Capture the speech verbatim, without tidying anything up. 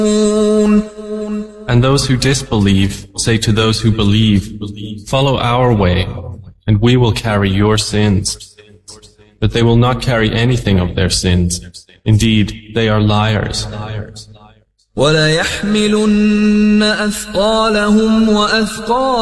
And those who disbelieve say to those who believe, follow our way, and we will carry your sins. But they will not carry anything of their sins. Indeed, they are liars. وَلَيَحْمِلُنَّ أَثْقَالَهُمْ وَأَثْقَالًا